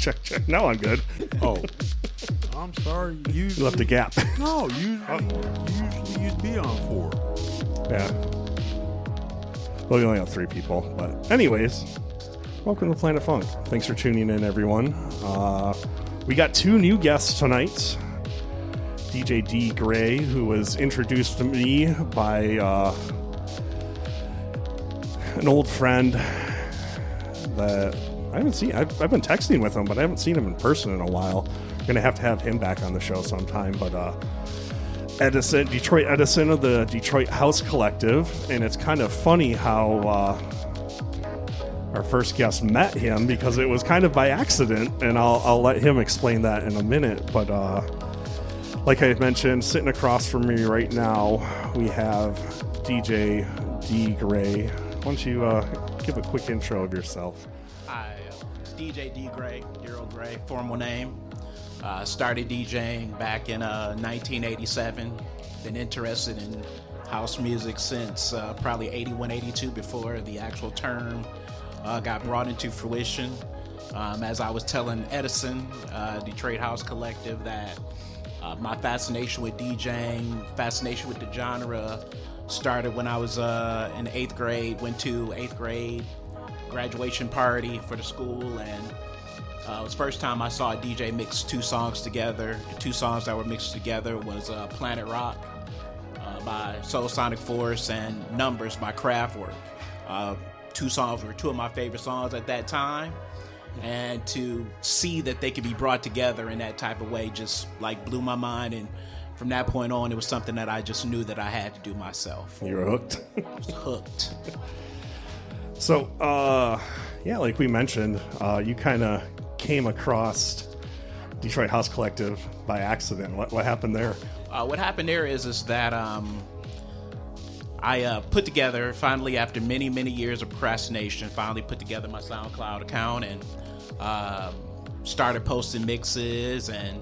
check. Now I'm good. Oh, I'm sorry. You left a gap. No, usually you'd be on 4. Yeah. Well, we only have 3 people. But anyways, welcome to Planet Funk. Thanks for tuning in, everyone. We got 2 new guests tonight. DJ D. Gray, who was introduced to me by an old friend that I haven't seen. I've been texting with him, but I haven't seen him in person in a while. We're going to have him back on the show sometime. But Detroit Edison of the Detroit House Collective. And it's kind of funny how our first guest met him, because it was kind of by accident. And I'll let him explain that in a minute. But like I mentioned, sitting across from me right now, we have DJ D. Gray. Why don't you give a quick intro of yourself? Hi, DJ D. Gray, Daryl Gray, formal name. Started DJing back in 1987. Been interested in house music since probably 81, 82, before the actual term got brought into fruition. As I was telling Edison, Detroit House Collective, that my fascination with DJing, fascination with the genre started when I was in 8th grade, went to 8th grade graduation party for the school, and it was the first time I saw a DJ mix 2 songs together. The 2 songs that were mixed together was Planet Rock by Soul Sonic Force and Numbers by Kraftwerk. 2 songs were 2 of my favorite songs at that time. And to see that they could be brought together in that type of way just like blew my mind. And from that point on, it was something that I just knew that I had to do myself. You were hooked. I was hooked. So, yeah, like we mentioned, you kind of came across Detroit House Collective by accident. What happened there? What happened there is that I put together, finally, after many, many years of procrastination, finally put together my SoundCloud account and started posting mixes and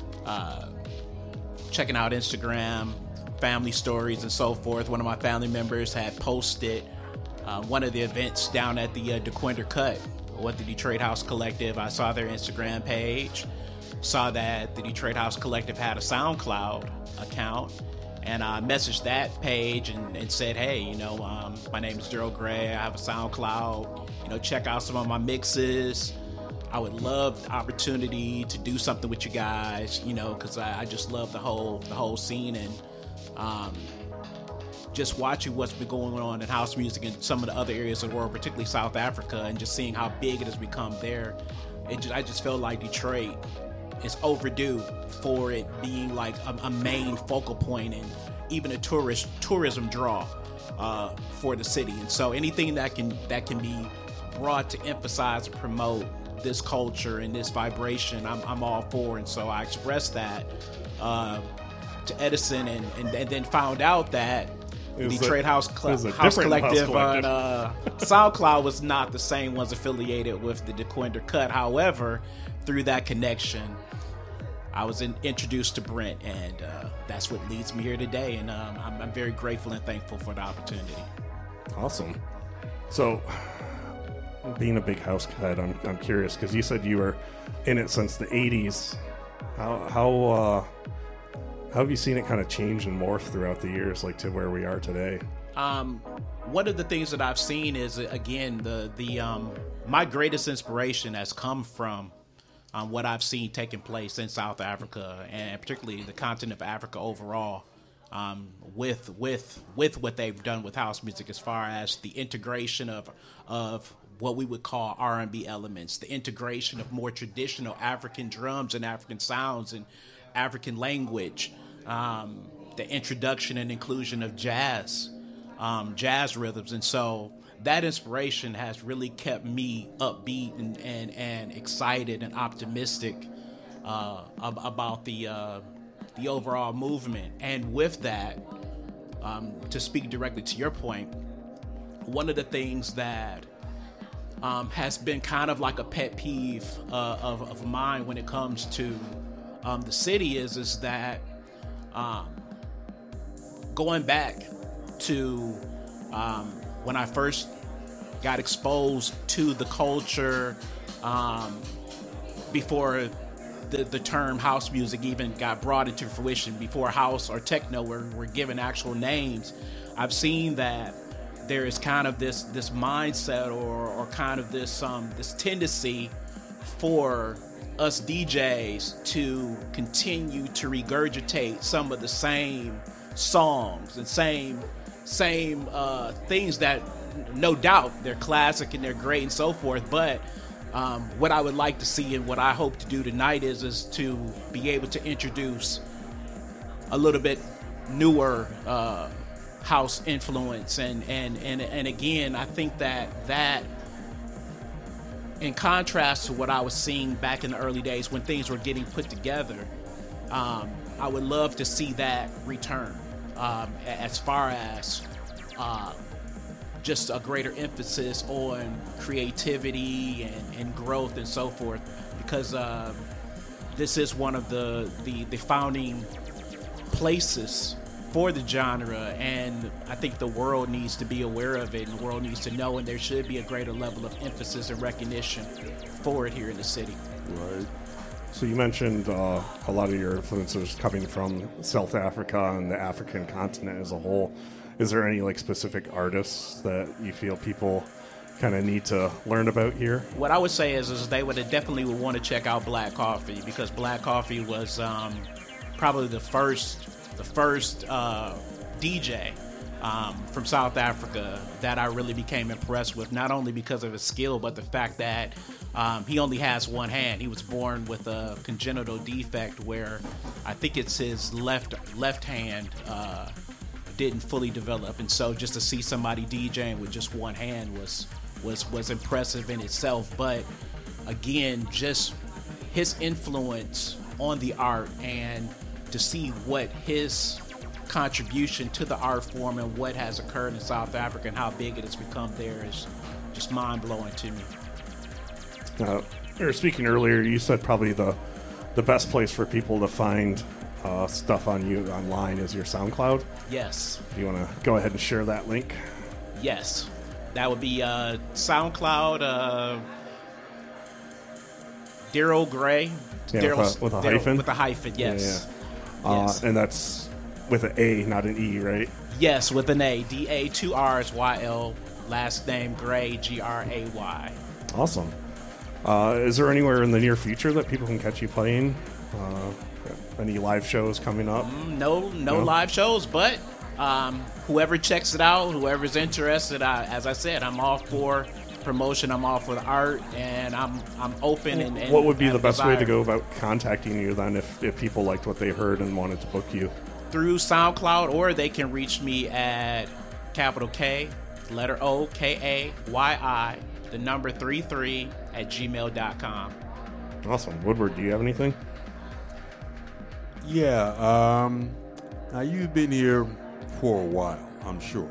checking out Instagram, family stories and so forth. One of my family members had posted one of the events down at the DeQuinder Cut with the Detroit House Collective. I saw their Instagram page, saw that the Detroit House Collective had a SoundCloud account, and I messaged that page and said, hey, my name is Daryl Gray. I have a SoundCloud. Check out some of my mixes. I would love the opportunity to do something with you guys, because I just love the whole scene, and just watching what's been going on in house music in some of the other areas of the world, particularly South Africa, and just seeing how big it has become there. I just felt like Detroit is overdue for it being like a main focal point and even a tourism draw for the city. And so anything that can be brought to emphasize and promote this culture and this vibration, I'm all for. And so I expressed that to Edison, and then found out that Detroit House Collective on SoundCloud was not the same ones affiliated with the DeQuinder Cut. However, through that connection, I was introduced to Brent, and that's what leads me here today. And I'm very grateful and thankful for the opportunity. Awesome. So, being a big house cat, I'm curious, because you said you were in it since the 80s. How have you seen it kind of change and morph throughout the years, like to where we are today? One of the things that I've seen is, again, my greatest inspiration has come from what I've seen taking place in South Africa, and particularly the continent of Africa overall, with what they've done with house music, as far as the integration of what we would call R&B elements, the integration of more traditional African drums and African sounds and African language, the introduction and inclusion of jazz rhythms. And so that inspiration has really kept me upbeat and excited and optimistic about the overall movement. And with that, to speak directly to your point, one of the things that has been kind of like a pet peeve of mine when it comes to the city is that going back to when I first got exposed to the culture, before the term house music even got brought into fruition, before house or techno were given actual names. I've seen that there is kind of this mindset or kind of this tendency for us DJs to continue to regurgitate some of the same songs and same things that no doubt they're classic and they're great and so forth, but what I would like to see and what I hope to do tonight is to be able to introduce a little bit newer house influence and again, I think that in contrast to what I was seeing back in the early days when things were getting put together, I would love to see that return as far as just a greater emphasis on creativity and growth and so forth, because this is one of the founding places for the genre, and I think the world needs to be aware of it, and the world needs to know, and there should be a greater level of emphasis and recognition for it here in the city. Right. So you mentioned a lot of your influences coming from South Africa and the African continent as a whole. Is there any like specific artists that you feel people kind of need to learn about here? What I would say is they would definitely want to check out Black Coffee, because Black Coffee was probably the first DJ from South Africa that I really became impressed with, not only because of his skill, but the fact that he only has one hand. He was born with a congenital defect where I think it's his left hand didn't fully develop, and so just to see somebody DJing with just one hand was impressive in itself. But again, just his influence on the art and to see what his contribution to the art form and what has occurred in South Africa and how big it has become there is just mind-blowing to me. You were speaking earlier, you said probably the best place for people to find stuff on you online is your SoundCloud. Yes. Do you want to go ahead and share that link? Yes. That would be SoundCloud, Daryl Gray. Yeah, with a hyphen? With a hyphen, yes. Yeah. Yes. And that's with an A, not an E, right? Yes, with an A. D-A, 2 R's, Y-L, last name Gray, G-R-A-Y. Awesome. Is there anywhere in the near future that people can catch you playing? Any live shows coming up? No live shows, but whoever checks it out, whoever's interested, as I said, I'm all for promotion, I'm all for the art, and I'm open. And what would be the best way to go about contacting you then if people liked what they heard and wanted to book you? Through SoundCloud, or they can reach me at capital K, letter O, K-A-Y-I, the number 33 at gmail.com. Awesome. Woodward, do you have anything? Yeah. Now, you've been here for a while, I'm sure.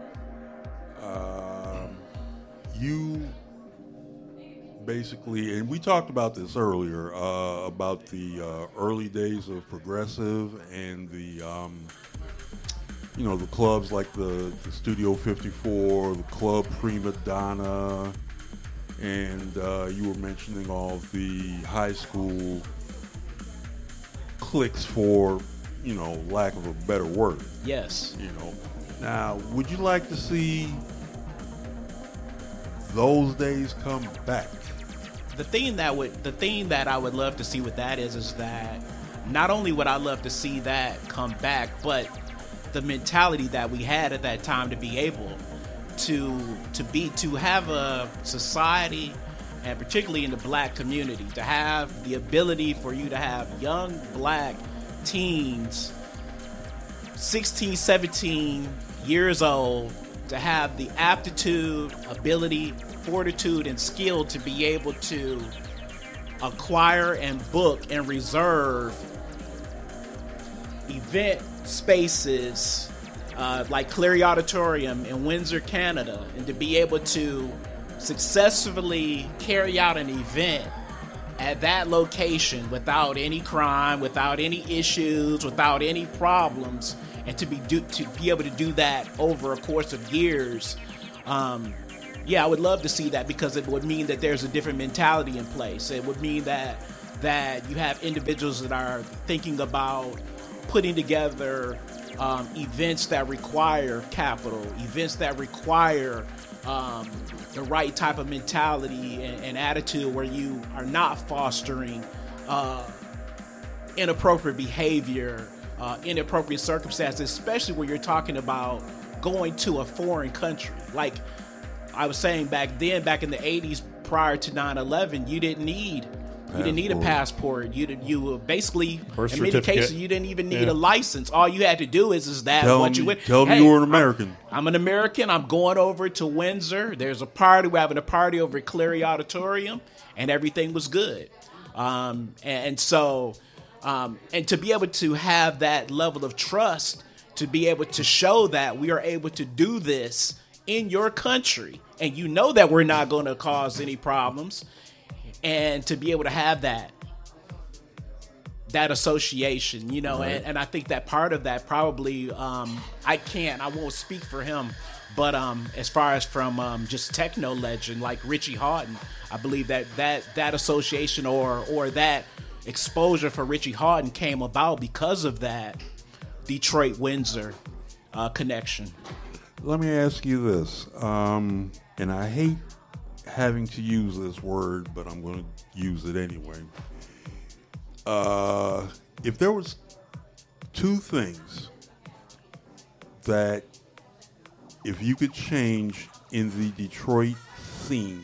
You basically, and we talked about this earlier, about the early days of progressive and the the clubs like the Studio 54, the Club Prima Donna, and you were mentioning all the high school cliques, for lack of a better word. Yes. Now, would you like to see those days come back? The thing that I would love to see with that is that not only would I love to see that come back, but the mentality that we had at that time to be able to have a society, and particularly in the black community, to have the ability for you to have young black teens, 16, 17 years old, to have the aptitude, ability, fortitude, and skill to be able to acquire and book and reserve event spaces like Cleary Auditorium in Windsor, Canada, and to be able to successfully carry out an event at that location without any crime, without any issues, without any problems, and to be able to do that over a course of years, Yeah, I would love to see that, because it would mean that there's a different mentality in place. It would mean that you have individuals that are thinking about putting together events that require capital, events that require the right type of mentality and attitude, where you are not fostering inappropriate behavior, inappropriate circumstances, especially when you're talking about going to a foreign country. Like I was saying back in the 80s, prior to 9/11, you didn't need a passport. You basically, in many cases, you didn't even need a license. All you had to do is that tell what me, you went. Tell me you were an American. I'm an American. I'm going over to Windsor. There's a party. We're having a party over at Cleary Auditorium, and everything was good. And to be able to have that level of trust, to be able to show that we are able to do this in your country, and you know that we're not going to cause any problems. And to be able to have that association, you know, right. and I think that part of that probably, I won't speak for him, but as far as from just techno legend like Richie Hawtin, I believe that association or that exposure for Richie Hawtin came about because of that Detroit-Windsor connection. Let me ask you this, and I hate having to use this word, but I'm going to use it anyway. If there was two things that if you could change in the Detroit scene,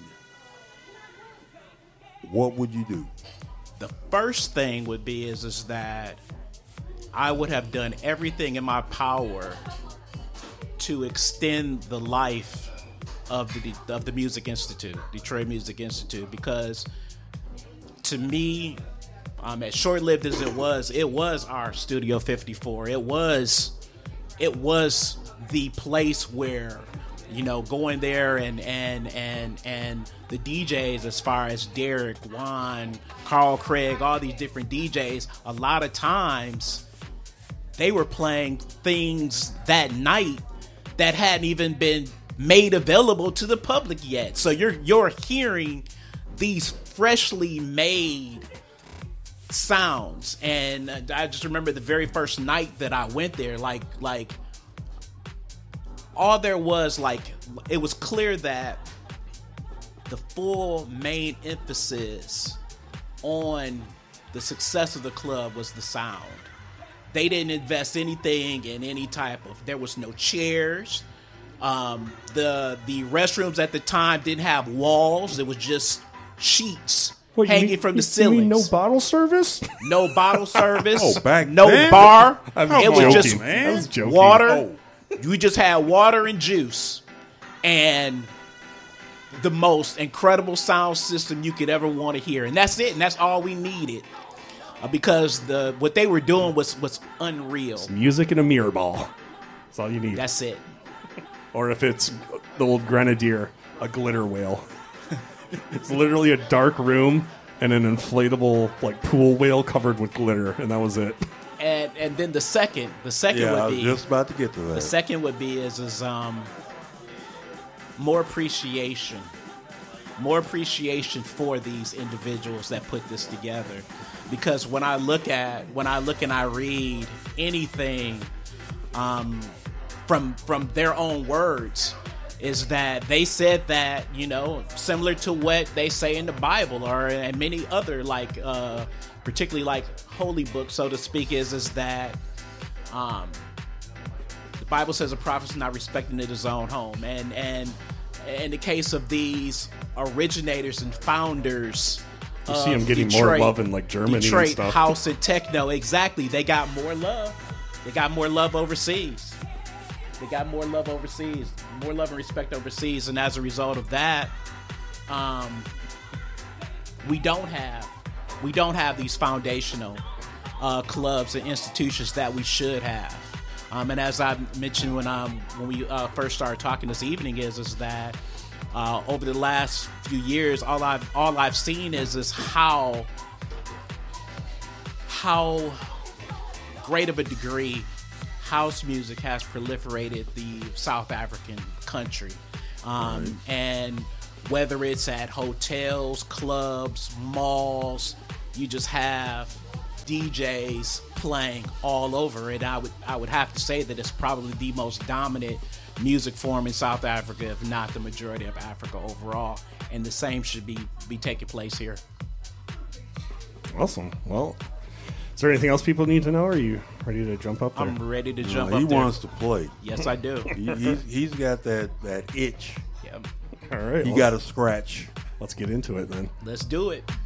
what would you do? The first thing would be is that I would have done everything in my power to extend the life of the Music Institute, Detroit Music Institute, because to me, as short-lived as it was our Studio 54. It was the place where, you know, going there and the DJs, as far as Derek, Juan, Carl Craig, all these different DJs, a lot of times they were playing things that night that hadn't even been made available to the public yet. So you're hearing these freshly made sounds, and I just remember the very first night that I went there, like all there was, like, it was clear that the full main emphasis on the success of the club was the sound. They didn't invest anything in any type of, there was no chairs. The restrooms at the time didn't have walls. It was just sheets hanging from the ceilings. You mean no bottle service? No bottle service. No bar. It was just I was joking. water. Oh. You just had water and juice, and the most incredible sound system you could ever want to hear, and that's it. And that's all we needed, because what they were doing was unreal. It's music and a mirror ball. That's all you need. That's it. Or if it's the old Grenadier, a glitter whale. It's literally a dark room and an inflatable like pool whale covered with glitter, and that was it. And then the second Yeah, would be, I was just about to get to that. the second would be is more appreciation for these individuals that put this together, because when I look and I read anything from their own words, is that they said that, you know, similar to what they say in the Bible or and many other, like particularly like holy books, so to speak, is that the Bible says a prophet's not respected in his own home, and in the case of these originators and founders, you see them getting more love in like Germany Detroit and stuff. house and techno. Exactly, they got more love. They got more love overseas. They got more love overseas, more love and respect overseas, and as a result of that, we don't have these foundational clubs and institutions that we should have. And as I mentioned when we first started talking this evening, is that over the last few years, all I've seen is how great of a degree house music has proliferated the South African country. And whether it's at hotels, clubs, malls, you just have DJs playing all over it. I would have to say that it's probably the most dominant music form in South Africa, if not the majority of Africa overall. And the same should be taking place here. Awesome. Well, is there anything else people need to know? Or are you ready to jump up there? I'm ready to jump up He there. wants to play. Yes, I do. He's got that itch. Yep. All right. He got a scratch. Let's get into it then. Let's do it.